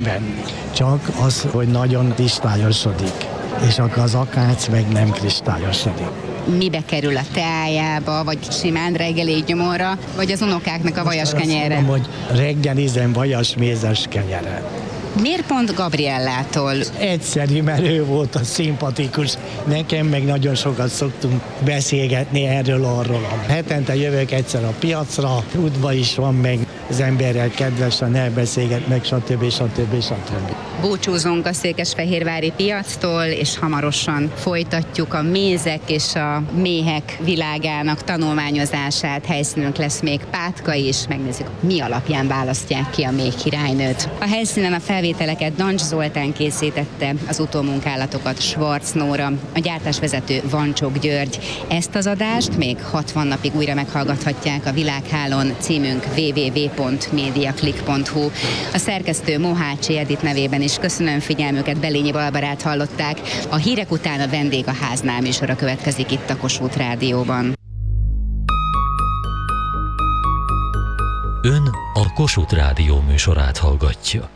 venni. Csak az, hogy nagyon kristályosodik, és akkor az akác meg nem kristályosodik. Mibe kerül a teájába, vagy simán reggeli gyomorra, vagy az unokáknak a vajas kenyerre? Azt mondom, hogy reggelizem vajas mézes kenyeret. Miért pont Gabriellától? Egyszerű, mert ő volt a szimpatikus. Nekem meg nagyon sokat szoktunk beszélgetni arról. Hetente jövök egyszer a piacra, útba is van, meg az emberrel kedvesen elbeszélget, meg stb. Búcsúzunk a székesfehérvári piactól, és hamarosan folytatjuk a mézek és a méhek világának tanulmányozását. Helyszínünk lesz még Pátka is, megnézzük, mi alapján választják ki a méhkirálynőt. A helyszínen a felvételeket Dancs Zoltán készítette, az utómunkálatokat Schwarz Nóra, a gyártásvezető Vancsok György. Ezt az adást még 60 napig újra meghallgathatják a Világhálón, címünk www.mediaclick.hu. A szerkesztő Mohácsi Edit nevében is köszönöm figyelmüket, Belényi Barbarát hallották. A hírek után a Vendég a háznál műsora következik itt a Kossuth Rádióban. Ön a Kossuth Rádió műsorát hallgatja.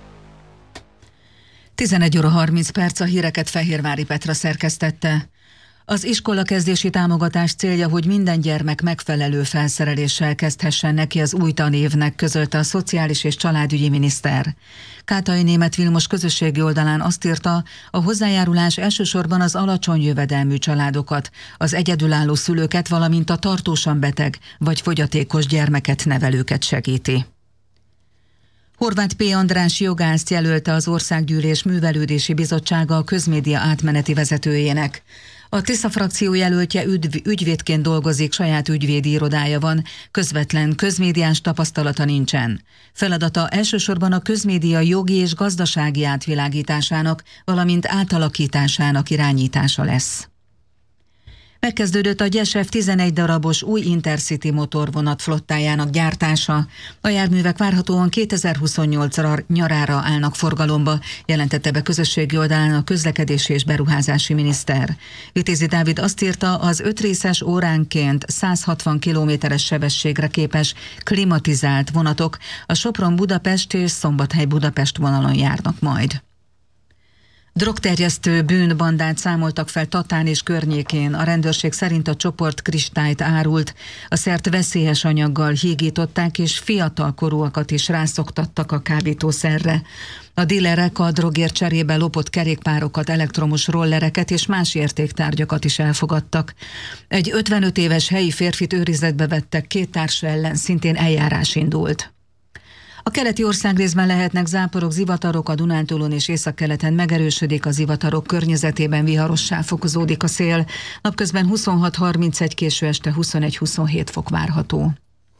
11 óra 30 perc, a híreket Fehérvári Petra szerkesztette. Az iskolakezdési támogatás célja, hogy minden gyermek megfelelő felszereléssel kezdhessen neki az új tanévnek, közölte a Szociális és Családügyi miniszter. Kátai Németh Vilmos közösségi oldalán azt írta, a hozzájárulás elsősorban az alacsony jövedelmű családokat, az egyedülálló szülőket, valamint a tartósan beteg vagy fogyatékos gyermeket nevelőket segíti. Horváth P. András jogászt jelölte az Országgyűlés Művelődési Bizottsága a közmédia átmeneti vezetőjének. A Tisza frakció jelöltje ügyvédként dolgozik, saját ügyvédi irodája van, közvetlen közmédiás tapasztalata nincsen. Feladata elsősorban a közmédia jogi és gazdasági átvilágításának, valamint átalakításának irányítása lesz. Megkezdődött a Gyesef 11 darabos új Intercity motorvonat flottájának gyártása. A járművek várhatóan 2028 nyarára állnak forgalomba, jelentette be közösségi oldalán a közlekedési és beruházási miniszter. Vitézi Dávid azt írta, az 5 részes óránként 160 kilométeres sebességre képes klimatizált vonatok a Sopron-Budapest és Szombathely-Budapest vonalon járnak majd. Drogterjesztő bűnbandát számoltak fel Tatán és környékén. A rendőrség szerint a csoport kristályt árult. A szert veszélyes anyaggal hígították, és fiatalkorúakat is rászoktattak a kábítószerre. A dílerek a drogért cserébe lopott kerékpárokat, elektromos rollereket és más értéktárgyakat is elfogadtak. Egy 55 éves helyi férfit őrizetbe vettek, 2 társa ellen szintén eljárás indult. A keleti országrészben lehetnek záporok, zivatarok, a Dunántúlon és északkeleten megerősödik, a zivatarok környezetében viharossá fokozódik a szél. Napközben 26-31, késő este 21-27 fok várható.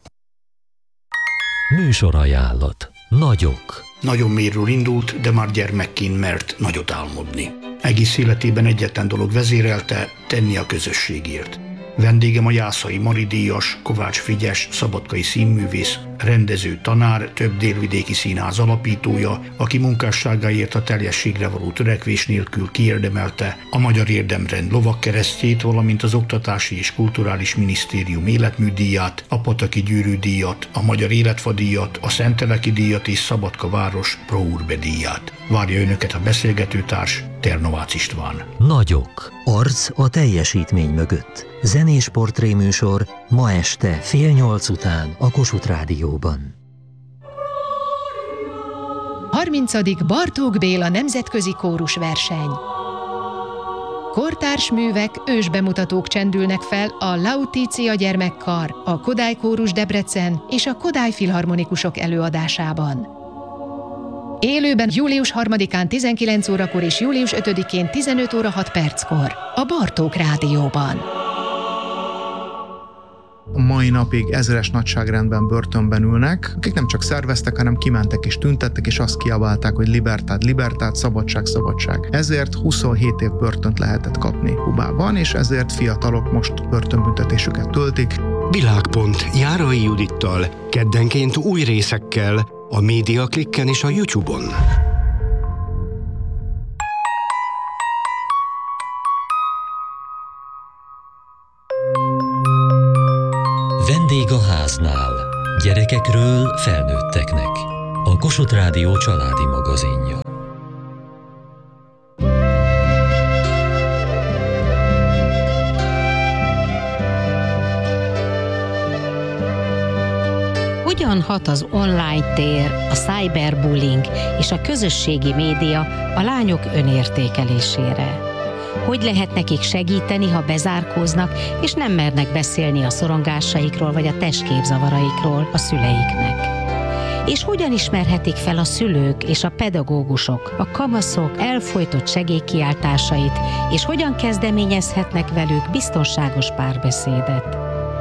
Műsorajánlat. Nagyok. Nagyon mélyről indult, de már gyermekként mert nagyot álmodni. Egész életében egyetlen dolog vezérelte, tenni a közösségért. Vendégem a Jászai Mari díjas, Kovács Frigyes, szabadkai színművész, rendező, tanár, több délvidéki színház alapítója, aki munkásságáért a teljességre való törekvés nélkül kiérdemelte a Magyar Érdemrend lovagkeresztjét, valamint az Oktatási és Kulturális Minisztérium életműdíját, a Pataki Gyűrű díjat, a Magyar Életfa díjat, a Szenteleki díjat és Szabadka város Pro Urbe díját. Várja önöket a beszélgetőtárs, Ternovácz István. Nagyok. Arc a teljesítmény mögött. Zenés portréműsor ma este 7:30 után a Kossuth Rádióban. 30. Bartók Béla nemzetközi kórusverseny. Kortárs művek, ősbemutatók csendülnek fel a Lautitia gyermekkar, a Kodály Kórus Debrecen és a Kodály Filharmonikusok előadásában. Élőben július 3-án 19 órakor és július 5-én 15 óra 6 perckor a Bartók Rádióban. A mai napig ezeres nagyságrendben börtönben ülnek, akik nem csak szerveztek, hanem kimentek és tüntettek, és azt kiabálták, hogy libertad, libertad, szabadság, szabadság. Ezért 27 év börtönt lehetett kapni Kubában, és ezért fiatalok most börtönbüntetésüket töltik. Világpont Járai Judittal, keddenként új részekkel, a Mediaclicken és a YouTube-on. Vendég a háznál. Gyerekekről felnőtteknek. A Kossuth Rádió családi magazinja. Hogyan hat az online tér, a cyberbullying és a közösségi média a lányok önértékelésére? Hogy lehet nekik segíteni, ha bezárkóznak, és nem mernek beszélni a szorongásaikról vagy a testképzavaraikról a szüleiknek? És hogyan ismerhetik fel a szülők és a pedagógusok a kamaszok elfojtott segélykiáltásait, és hogyan kezdeményezhetnek velük biztonságos párbeszédet?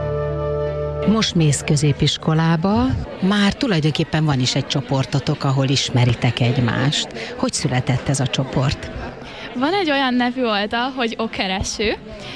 Most mész középiskolába, már tulajdonképpen van is egy csoportotok, ahol ismeritek egymást. Hogy született ez a csoport? Van egy olyan nevű oldal, hogy Okereső,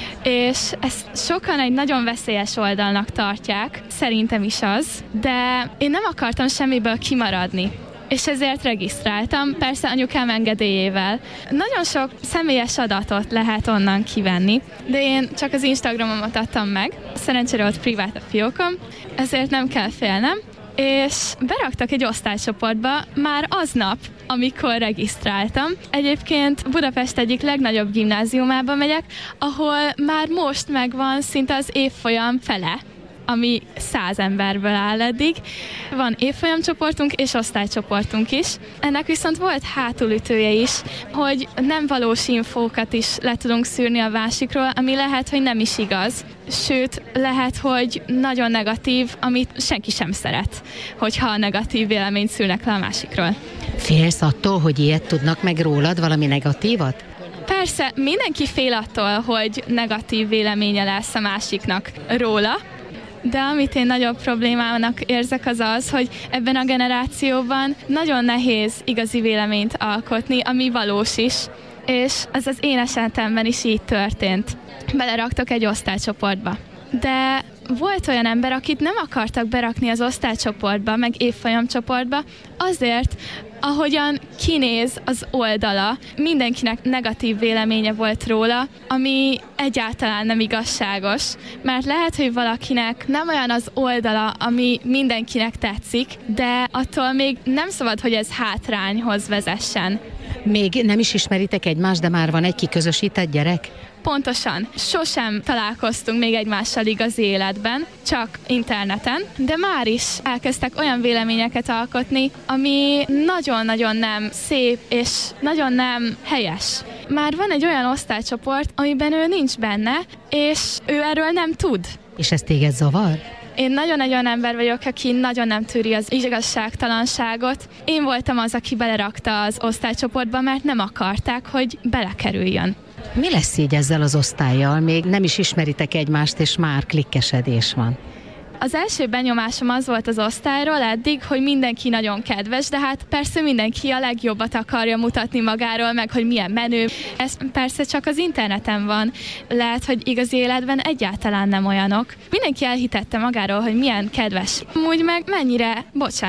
és ezt sokan egy nagyon veszélyes oldalnak tartják, szerintem is az, de én nem akartam semmiből kimaradni, és ezért regisztráltam, persze anyukám engedélyével. Nagyon sok személyes adatot lehet onnan kivenni, de én csak az Instagramomat adtam meg, szerencsére ott privát a fiókom, ezért nem kell félnem, és beraktak egy osztálycsoportba már aznap, amikor regisztráltam. Egyébként Budapest egyik legnagyobb gimnáziumába megyek, ahol már most megvan szinte az évfolyam fele, ami 100 emberből áll eddig. Van évfolyamcsoportunk és osztálycsoportunk is. Ennek viszont volt hátulütője is, hogy nem valós infókat is le tudunk szűrni a másikról, ami lehet, hogy nem is igaz. Sőt, lehet, hogy nagyon negatív, amit senki sem szeret, hogyha negatív véleményt szűrnek le a másikról. Félsz attól, hogy ilyet tudnak meg rólad, valami negatívat? Persze, mindenki fél attól, hogy negatív véleménye lesz a másiknak róla, de amit én nagyobb problémának érzek az, hogy ebben a generációban nagyon nehéz igazi véleményt alkotni, ami valós is, és ez az én esetemben is így történt. Beleraktak egy osztálycsoportba. De volt olyan ember, akit nem akartak berakni az osztálycsoportba, meg évfolyamcsoportba, azért, ahogyan kinéz az oldala, mindenkinek negatív véleménye volt róla, ami egyáltalán nem igazságos, mert lehet, hogy valakinek nem olyan az oldala, ami mindenkinek tetszik, de attól még nem szabad, hogy ez hátrányhoz vezessen. Még nem is ismeritek egymást, de már van egy kiközösített gyerek? Pontosan. Sosem találkoztunk még egymással igazi életben, csak interneten, de már is elkezdtek olyan véleményeket alkotni, ami nagyon-nagyon nem szép és nagyon nem helyes. Már van egy olyan osztálycsoport, amiben ő nincs benne, és ő erről nem tud. És ez téged zavar? Én nagyon egy olyan ember vagyok, aki nagyon nem tűri az igazságtalanságot. Én voltam az, aki belerakta az osztálycsoportba, mert nem akarták, hogy belekerüljön. Mi lesz így ezzel az osztállyal? Még nem is ismeritek egymást, és már klikkesedés van. Az első benyomásom az volt az osztályról eddig, hogy mindenki nagyon kedves, de hát persze mindenki a legjobbat akarja mutatni magáról, meg hogy milyen menő. Ez persze csak az interneten van. Lehet, hogy igazi életben egyáltalán nem olyanok. Mindenki elhitette magáról, hogy milyen kedves. Úgy meg mennyire,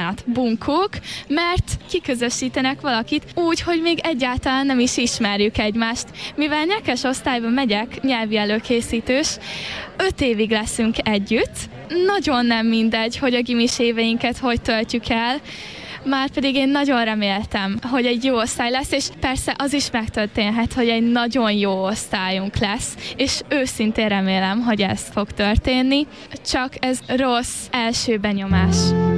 bunkók, mert kiközösítenek valakit úgy, hogy még egyáltalán nem is ismerjük egymást. Mivel nyekes osztályba megyek, nyelvi előkészítős, 5 évig leszünk együtt. Nagyon nem mindegy, hogy a gimis éveinket hogy töltjük el, márpedig én nagyon reméltem, hogy egy jó osztály lesz, és persze az is megtörténhet, hogy egy nagyon jó osztályunk lesz, és őszintén remélem, hogy ez fog történni, csak ez rossz első benyomás.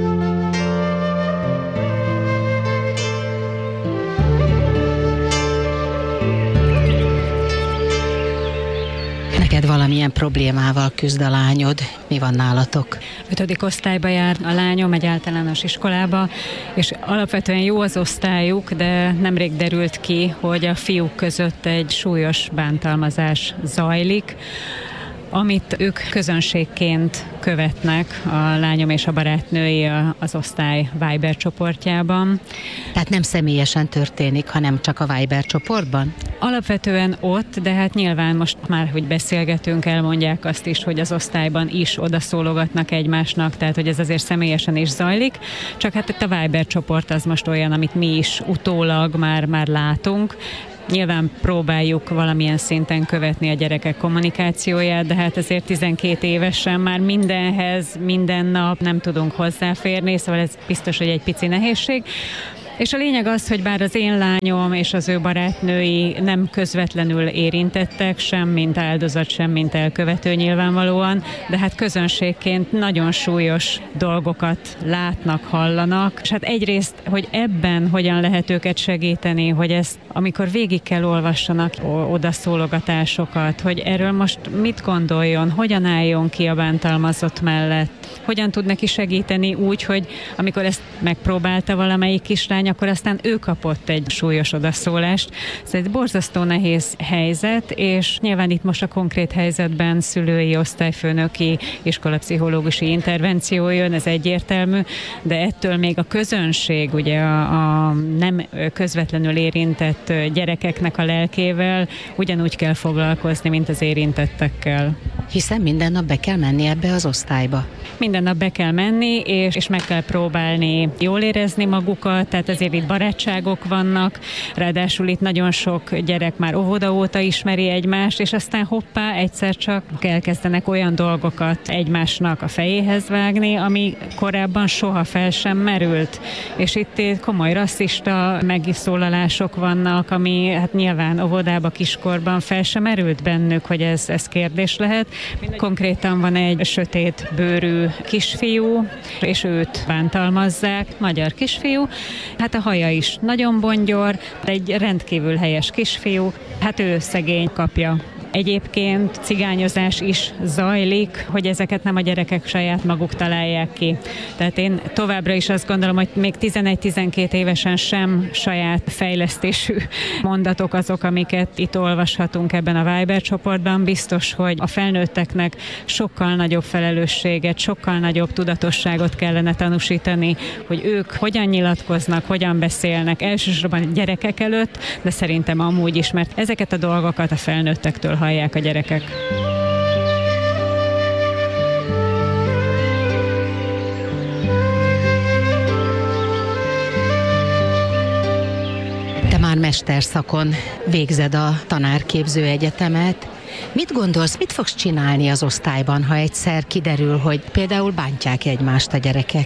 Neked valamilyen problémával küzd a lányod? Mi van nálatok? 5. osztályba jár a lányom egy általános iskolába, és alapvetően jó az osztályuk, de nemrég derült ki, hogy a fiúk között egy súlyos bántalmazás zajlik, amit ők közönségként követnek, a lányom és a barátnői az osztály Viber csoportjában. Tehát nem személyesen történik, hanem csak a Viber csoportban? Alapvetően ott, de hát nyilván most már, hogy beszélgetünk, elmondják azt is, hogy az osztályban is odaszólogatnak egymásnak, tehát hogy ez azért személyesen is zajlik, csak hát itt a Viber csoport az most olyan, amit mi is utólag már látunk. Nyilván próbáljuk valamilyen szinten követni a gyerekek kommunikációját, de hát azért 12 évesen már mindenhez, minden nap nem tudunk hozzáférni, szóval ez biztos, hogy egy pici nehézség. És a lényeg az, hogy bár az én lányom és az ő barátnői nem közvetlenül érintettek, sem mint áldozat, sem mint elkövető nyilvánvalóan, de hát közönségként nagyon súlyos dolgokat látnak, hallanak. És hát egyrészt, hogy ebben hogyan lehet őket segíteni, hogy ezt, amikor végig kell olvassanak odaszólogatásokat, hogy erről most mit gondoljon, hogyan álljon ki a bántalmazott mellett, hogyan tud neki segíteni úgy, hogy amikor ezt megpróbálta valamelyik kislány, akkor aztán ő kapott egy súlyos odaszólást. Ez egy borzasztó nehéz helyzet, és nyilván itt most a konkrét helyzetben szülői, osztályfőnöki, iskolapszichológusi intervenció jön, ez egyértelmű, de ettől még a közönség, ugye a nem közvetlenül érintett gyerekeknek a lelkével ugyanúgy kell foglalkozni, mint az érintettekkel. Hiszen minden nap be kell menni ebbe az osztályba. Minden nap be kell menni, és meg kell próbálni jól érezni magukat, tehát azért itt barátságok vannak, ráadásul itt nagyon sok gyerek már óvoda óta ismeri egymást, és aztán hoppá, egyszer csak elkezdenek olyan dolgokat egymásnak a fejéhez vágni, ami korábban soha fel sem merült. És itt komoly rasszista megszólalások vannak, ami hát nyilván óvodába, kiskorban fel sem merült bennük, hogy ez kérdés lehet. Konkrétan van egy sötét bőrű kisfiú, és őt bántalmazzák, magyar kisfiú. Hát a haja is nagyon bongyor, egy rendkívül helyes kisfiú. Hát ő szegény kapja. Egyébként cigányozás is zajlik, hogy ezeket nem a gyerekek saját maguk találják ki. Tehát én továbbra is azt gondolom, hogy még 11-12 évesen sem saját fejlesztésű mondatok azok, amiket itt olvashatunk ebben a Viber csoportban. Biztos, hogy a felnőtteknek sokkal nagyobb felelősséget, sokkal nagyobb tudatosságot kellene tanúsítani, hogy ők hogyan nyilatkoznak, hogyan beszélnek, elsősorban gyerekek előtt, de szerintem amúgy is, mert ezeket a dolgokat a felnőttektől hallják a gyerekek. Te már mesterszakon végzed a tanárképző egyetemet. Mit gondolsz, mit fogsz csinálni az osztályban, ha egyszer kiderül, hogy például bántják egymást a gyerekek?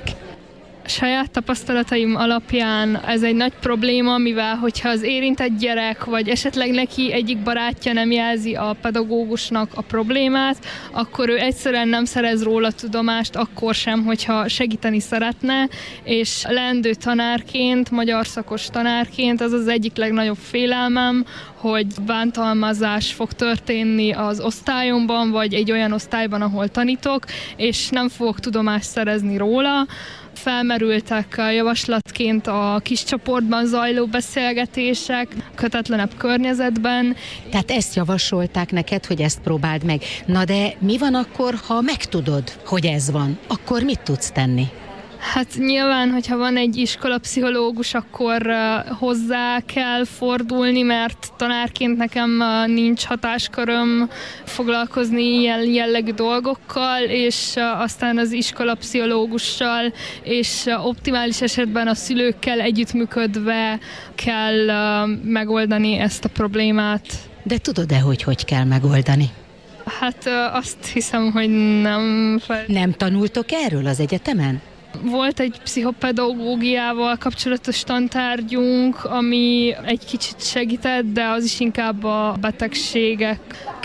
Saját tapasztalataim alapján ez egy nagy probléma, mivel hogyha az érintett gyerek, vagy esetleg neki egyik barátja nem jelzi a pedagógusnak a problémát, akkor ő egyszerűen nem szerez róla tudomást, akkor sem, hogyha segíteni szeretne, és leendő tanárként, magyar szakos tanárként az az egyik legnagyobb félelmem, hogy bántalmazás fog történni az osztályomban, vagy egy olyan osztályban, ahol tanítok, és nem fogok tudomást szerezni róla. Felmerültek javaslatként a kis csoportban zajló beszélgetések, kötetlenebb környezetben. Tehát ezt javasolták neked, hogy ezt próbáld meg. Na de mi van akkor, ha megtudod, hogy ez van? Akkor mit tudsz tenni? Hát nyilván, hogyha van egy iskolapszichológus, akkor hozzá kell fordulni, mert tanárként nekem nincs hatásköröm foglalkozni ilyen jellegű dolgokkal, és aztán az iskolapszichológussal, és optimális esetben a szülőkkel együttműködve kell megoldani ezt a problémát. De tudod-e, hogy kell megoldani? Hát azt hiszem, hogy nem. Nem tanultok erről az egyetemen? Volt egy pszichopedagógiával kapcsolatos tantárgyunk, ami egy kicsit segített, de az is inkább a betegségek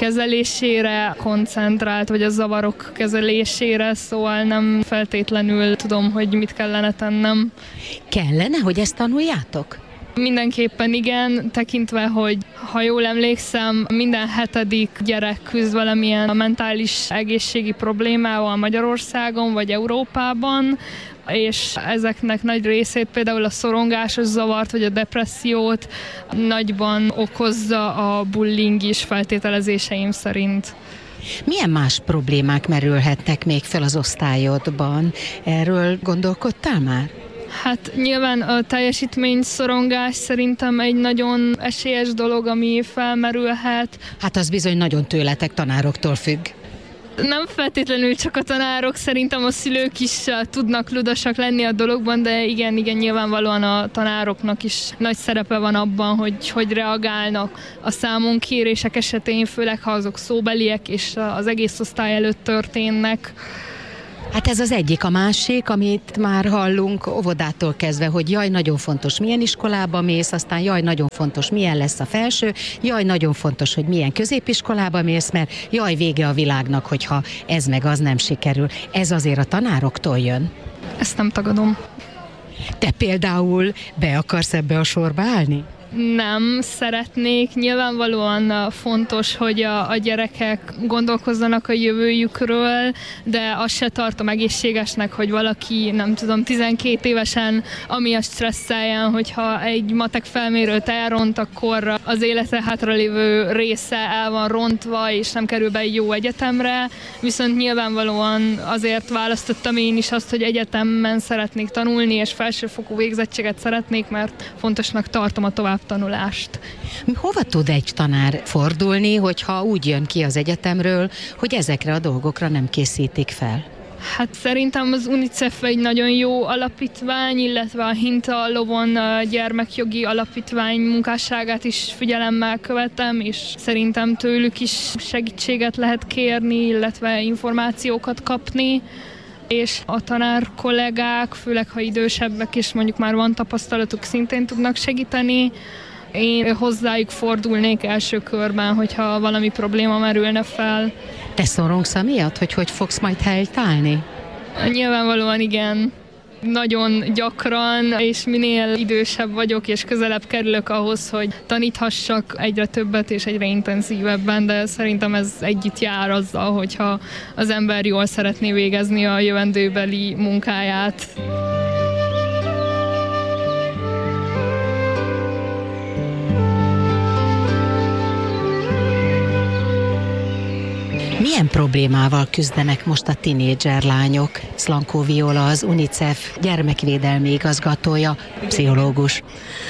kezelésére koncentrált, vagy a zavarok kezelésére, szóval nem feltétlenül tudom, hogy mit kellene tennem. Kellene, hogy ezt tanuljátok? Mindenképpen igen, tekintve, hogy ha jól emlékszem, minden 7. gyerek küzd valamilyen mentális egészségi problémával Magyarországon vagy Európában, és ezeknek nagy részét, például a szorongásos zavart vagy a depressziót nagyban okozza a bullying is feltételezéseim szerint. Milyen más problémák merülhetnek még fel az osztályodban? Erről gondolkodtál már? Hát nyilván a teljesítményszorongás szerintem egy nagyon esélyes dolog, ami felmerülhet. Hát az bizony nagyon tőletek, tanároktól függ. Nem feltétlenül csak a tanárok, szerintem a szülők is tudnak ludasak lenni a dologban, de igen, nyilvánvalóan a tanároknak is nagy szerepe van abban, hogy reagálnak a számonkérések esetén, főleg ha azok szóbeliek és az egész osztály előtt történnek. Hát ez az egyik, a másik, amit már hallunk óvodától kezdve, hogy jaj, nagyon fontos, milyen iskolába mész, aztán jaj, nagyon fontos, milyen lesz a felső, jaj, nagyon fontos, hogy milyen középiskolába mész, mert jaj, vége a világnak, hogyha ez meg az nem sikerül. Ez azért a tanároktól jön. Ezt nem tagadom. Te például be akarsz ebbe a sorba állni? Nem szeretnék. Nyilvánvalóan fontos, hogy a gyerekek gondolkozzanak a jövőjükről, de azt se tartom egészségesnek, hogy valaki, nem tudom, 12 évesen amiatt stresszeljen, hogyha egy matek felmérőt elront, akkor az élete hátralévő része el van rontva, és nem kerül be egy jó egyetemre. Viszont nyilvánvalóan azért választottam én is azt, hogy egyetemen szeretnék tanulni, és felsőfokú végzettséget szeretnék, mert fontosnak tartom a továbbtanulást. Hova tud egy tanár fordulni, hogyha úgy jön ki az egyetemről, hogy ezekre a dolgokra nem készítik fel? Hát szerintem az UNICEF egy nagyon jó alapítvány, illetve a Hinta Lovon gyermekjogi alapítvány munkásságát is figyelemmel követem, és szerintem tőlük is segítséget lehet kérni, illetve információkat kapni. És a tanár kollégák, főleg ha idősebbek és mondjuk már van tapasztalatuk, szintén tudnak segíteni. Én hozzájuk fordulnék első körben, hogyha valami probléma merülne fel. Te szorongsz amiatt, hogy fogsz majd helytállni? Nyilvánvalóan igen. Nagyon gyakran, és minél idősebb vagyok, és közelebb kerülök ahhoz, hogy taníthassak egyre többet és egyre intenzívebben, de szerintem ez együtt jár azzal, hogyha az ember jól szeretné végezni a jövendőbeli munkáját. Milyen problémával küzdenek most a tinédzser lányok? Szlankó Viola, az UNICEF gyermekvédelmi igazgatója, pszichológus.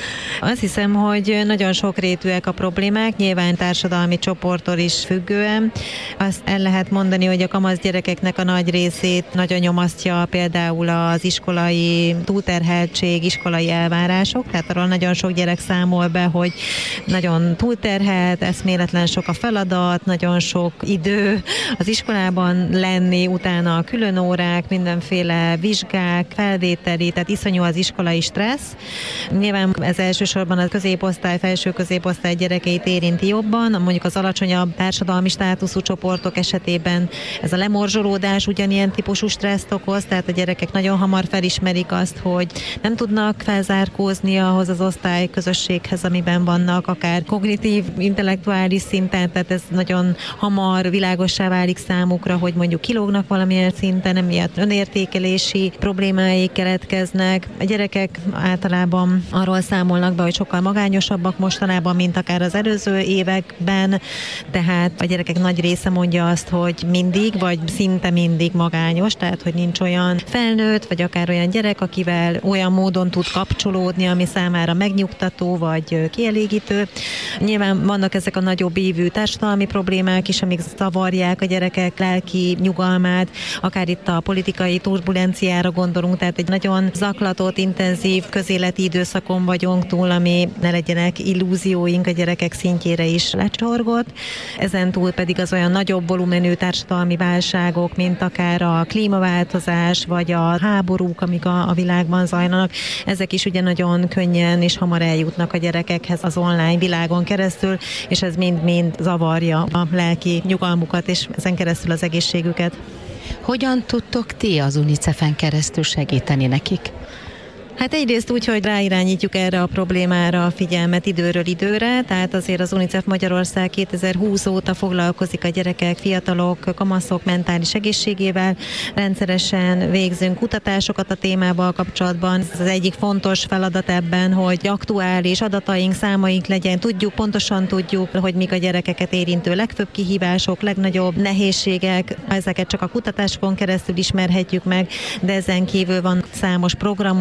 Azt hiszem, hogy nagyon sokrétűek a problémák, nyilván társadalmi csoporttól is függően. Azt el lehet mondani, hogy a kamasz gyerekeknek a nagy részét nagyon nyomasztja például az iskolai túlterheltség, iskolai elvárások, tehát arról nagyon sok gyerek számol be, hogy nagyon túlterhelt, eszméletlen sok a feladat, nagyon sok idő az iskolában lenni, utána a külön órák, mindenféle vizsgák, felvételi, tehát iszonyú az iskolai stressz. Nyilván ez elsősorban a középosztály, felső középosztály gyerekeit érinti jobban, mondjuk az alacsonyabb társadalmi státuszú csoportok esetében ez a lemorzsolódás ugyanilyen típusú stresszt okoz, tehát a gyerekek nagyon hamar felismerik azt, hogy nem tudnak felzárkózni ahhoz az osztályközösséghez, amiben vannak, akár kognitív, intellektuális szinten, tehát ez nagyon hamar világossá válik számukra, hogy mondjuk kilógnak valamilyen szinten, emiatt önértékelési problémáik keletkeznek. A gyerekek általában arról számolnak be, hogy sokkal magányosabbak mostanában, mint akár az előző években, tehát a gyerekek nagy része mondja azt, hogy mindig, vagy szinte mindig magányos, tehát hogy nincs olyan felnőtt, vagy akár olyan gyerek, akivel olyan módon tud kapcsolódni, ami számára megnyugtató, vagy kielégítő. Nyilván vannak ezek a nagyobb ívű társadalmi problémák is, amik zavarják a gyerekek lelki nyugalmát, akár itt a politikai turbulenciára gondolunk, tehát egy nagyon zaklatott, intenzív közéleti időszakon vagyunk túl, ami ne legyenek illúzióink a gyerekek szintjére is lecsorgott. Ezen túl pedig az olyan nagyobb volumenű társadalmi válságok, mint akár a klímaváltozás, vagy a háborúk, amik a világban zajlanak, ezek is ugye nagyon könnyen és hamar eljutnak a gyerekekhez az online világon keresztül, és ez mind-mind zavarja a lelki nyugalmukat, és ezen keresztül az egészségüket. Hogyan tudtok ti az UNICEF-en keresztül segíteni nekik? Hát egyrészt úgy, hogy ráirányítjuk erre a problémára a figyelmet időről időre, tehát azért az UNICEF Magyarország 2020 óta foglalkozik a gyerekek, fiatalok, kamaszok mentális egészségével. Rendszeresen végzünk kutatásokat a témával kapcsolatban. Ez az egyik fontos feladat ebben, hogy aktuális adataink, számaink legyen. Pontosan tudjuk, hogy mik a gyerekeket érintő legfőbb kihívások, legnagyobb nehézségek. Ezeket csak a kutatásokon keresztül ismerhetjük meg, de ezen kívül van számos programunk, amik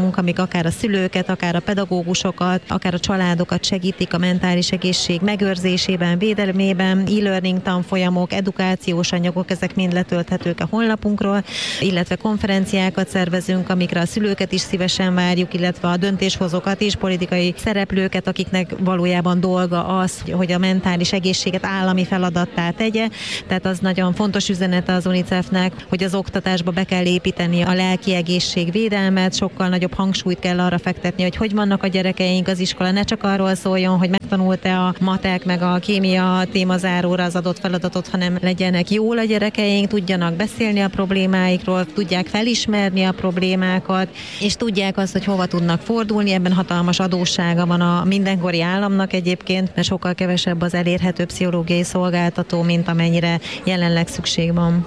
akár a szülőket, akár a pedagógusokat, akár a családokat segítik a mentális egészség megőrzésében, védelmében, e-learning tanfolyamok, edukációs anyagok, ezek mind letölthetők a honlapunkról, illetve konferenciákat szervezünk, amikre a szülőket is szívesen várjuk, illetve a döntéshozókat is, politikai szereplőket, akiknek valójában dolga az, hogy a mentális egészséget állami feladattá tegye. Tehát az nagyon fontos üzenete az UNICEF-nek, hogy az oktatásba be kell építeni a lelki egészségvédelmet, sokkal nagyobb hangsúlyt kell arra fektetni, hogy vannak a gyerekeink, az iskola ne csak arról szóljon, hogy megtanult-e a matek meg a kémia témazáróra az adott feladatot, hanem legyenek jól a gyerekeink, tudjanak beszélni a problémáikról, tudják felismerni a problémákat, és tudják azt, hogy hova tudnak fordulni. Ebben hatalmas adóssága van a mindenkori államnak egyébként, mert sokkal kevesebb az elérhető pszichológiai szolgáltató, mint amennyire jelenleg szükség van.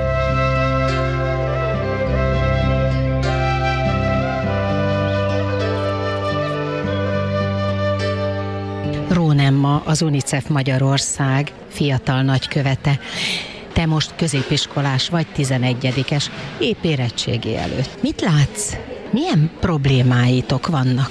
Róna Emma, az UNICEF Magyarország fiatal nagykövete. Te most középiskolás vagy, 11-es, épp érettségi előtt. Mit látsz? Milyen problémáitok vannak?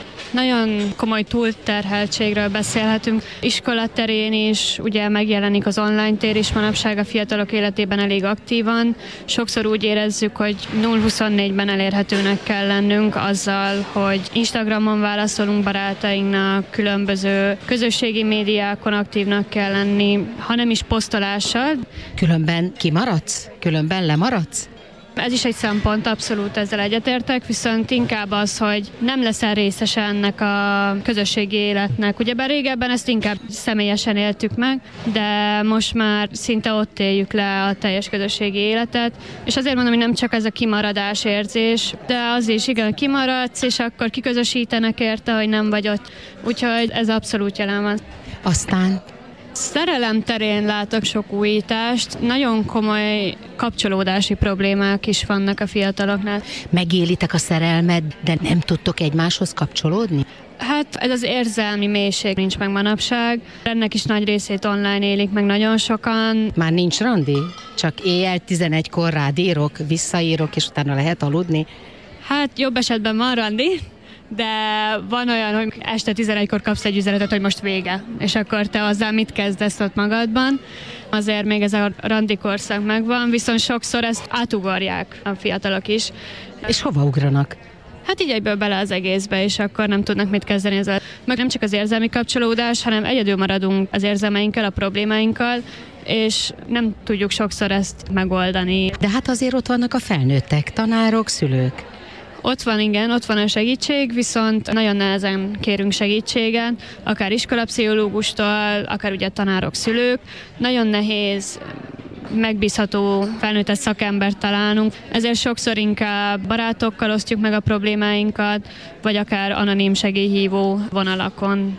Nagyon komoly túlterheltségről beszélhetünk. Iskola terén is ugye megjelenik az online tér is manapság a fiatalok életében elég aktívan. Sokszor úgy érezzük, hogy 0-24-ben elérhetőnek kell lennünk azzal, hogy Instagramon válaszolunk barátainknak, különböző közösségi médiákon aktívnak kell lenni, hanem is posztolással. Különben kimaradsz? Különben lemaradsz? Ez is egy szempont, abszolút ezzel egyetértek, viszont inkább az, hogy nem leszel részese ennek a közösségi életnek. Ugyebár régebben ezt inkább személyesen éltük meg, de most már szinte ott éljük le a teljes közösségi életet, és azért mondom, hogy nem csak ez a kimaradás érzés, de az is, igen, kimaradsz, és akkor kiközösítenek érte, hogy nem vagy ott. Úgyhogy ez abszolút jelen van. Aztán? Szerelem terén látok sok újítást, nagyon komoly kapcsolódási problémák is vannak a fiataloknál. Megélitek a szerelmet, de nem tudtok egymáshoz kapcsolódni? Hát ez az érzelmi mélység nincs meg manapság. Ennek is nagy részét online élik meg nagyon sokan. Már nincs randi? Csak éjjel 11-kor rád írok, visszaírok, és utána lehet aludni? Hát jobb esetben van randi, de van olyan, hogy este 11-kor kapsz egy üzenetet, hogy most vége, és akkor te azzal mit kezdesz ott magadban. Azért még ez a randi korszak megvan, viszont sokszor ezt átugorják a fiatalok is. És hova ugranak? Hát így egyből bele az egészbe, és akkor nem tudnak mit kezdeni ezzel. Meg nem csak az érzelmi kapcsolódás, hanem egyedül maradunk az érzelmeinkkel, a problémáinkkal, és nem tudjuk sokszor ezt megoldani. De hát azért ott vannak a felnőttek, tanárok, szülők. Ott van, igen, ott van a segítség, viszont nagyon nehezen kérünk segítséget, akár iskolapszichológustól, akár ugye tanárok, szülők. Nagyon nehéz megbízható felnőtt szakembert találnunk, ezért sokszor inkább barátokkal osztjuk meg a problémáinkat, vagy akár anonim segélyhívó vonalakon.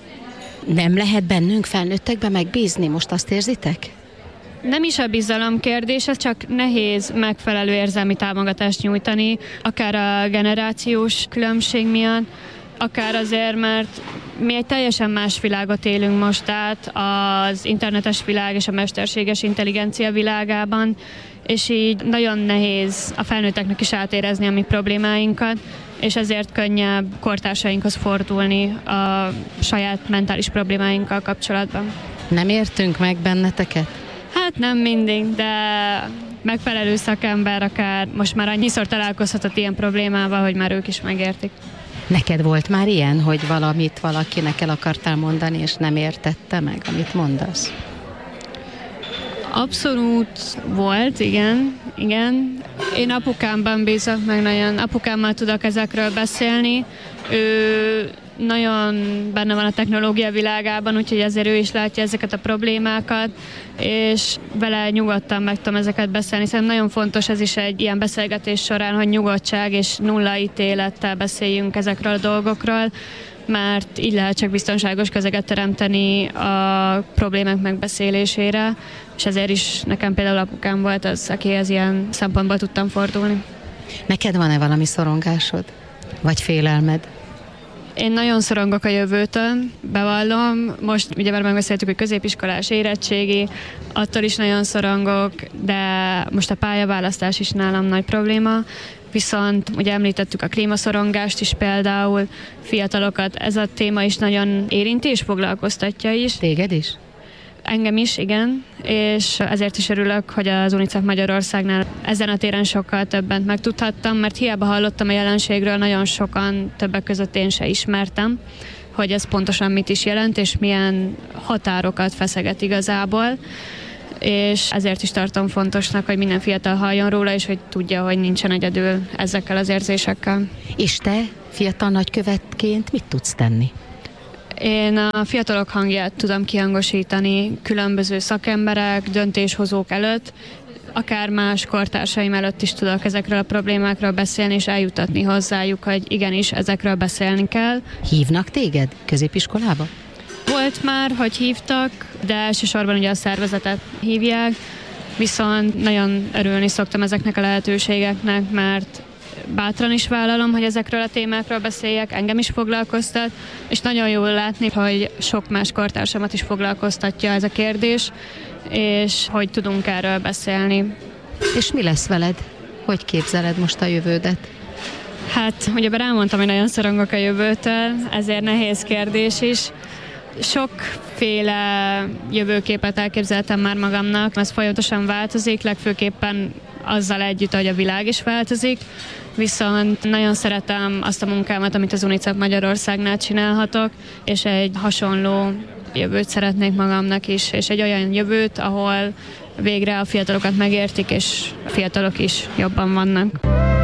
Nem lehet bennünk felnőttekbe megbízni, most azt érzitek? Nem is a bizalom kérdés, ez csak nehéz megfelelő érzelmi támogatást nyújtani, akár a generációs különbség miatt, akár azért, mert mi egy teljesen más világot élünk most át az internetes világ és a mesterséges intelligencia világában, és így nagyon nehéz a felnőtteknek is átérezni a mi problémáinkat, és ezért könnyebb kortársainkhoz fordulni a saját mentális problémáinkkal kapcsolatban. Nem értünk meg benneteket? Hát nem mindig, de megfelelő szakember akár most már annyiszor találkozhatott ilyen problémával, hogy már ők is megértik. Neked volt már ilyen, hogy valamit valakinek el akartál mondani, és nem értette meg, amit mondasz? Abszolút volt, igen. Én apukámban bízok meg nagyon. Apukámmal tudok ezekről beszélni. Ő nagyon benne van a technológia világában, úgyhogy ezért ő is látja ezeket a problémákat, és vele nyugodtan meg tudom ezeket beszélni. Szerintem nagyon fontos ez is egy ilyen beszélgetés során, hogy nyugodtság és nulla ítélettel beszéljünk ezekről a dolgokról, mert így lehet csak biztonságos közeget teremteni a problémák megbeszélésére, és ezért is nekem például apukám volt az, akihez ilyen szempontból tudtam fordulni. Neked van-e valami szorongásod? Vagy félelmed? Én nagyon szorongok a jövőtől, bevallom. Most ugye már megbeszéltük, hogy középiskolás érettségi, attól is nagyon szorongok, de most a pályaválasztás is nálam nagy probléma, Viszont ugye említettük a klímaszorongást is például, fiatalokat ez a téma is nagyon érinti és foglalkoztatja is. Téged is? Engem is, igen, és ezért is örülök, hogy az UNICEF Magyarországnál ezen a téren sokkal többet megtudhattam, mert hiába hallottam a jelenségről, nagyon sokan, többek között én se ismertem, hogy ez pontosan mit is jelent, és milyen határokat feszeget igazából, és ezért is tartom fontosnak, hogy minden fiatal halljon róla, és hogy tudja, hogy nincsen egyedül ezekkel az érzésekkel. És te fiatal nagykövetként mit tudsz tenni? Én a fiatalok hangját tudom kihangosítani különböző szakemberek, döntéshozók előtt, akár más kortársaim előtt is tudok ezekről a problémákról beszélni, és eljutatni hozzájuk, hogy igenis ezekről beszélni kell. Hívnak téged középiskolába? Volt már, hogy hívtak, de elsősorban ugye a szervezetet hívják, viszont nagyon örülni szoktam ezeknek a lehetőségeknek, mert bátran is vállalom, hogy ezekről a témákról beszéljek, engem is foglalkoztat, és nagyon jól látni, hogy sok más kortársamat is foglalkoztatja ez a kérdés, és hogy tudunk erről beszélni. És mi lesz veled? Hogy képzeled most a jövődet? Hát, ugyebár elmondtam, hogy nagyon szorongok a jövőtől, ezért nehéz kérdés is. Sokféle jövőképet elképzeltem már magamnak, ez folyamatosan változik, legfőképpen azzal együtt, hogy a világ is változik, viszont nagyon szeretem azt a munkámat, amit az UNICEF Magyarországnál csinálhatok, és egy hasonló jövőt szeretnék magamnak is, és egy olyan jövőt, ahol végre a fiatalokat megértik, és a fiatalok is jobban vannak.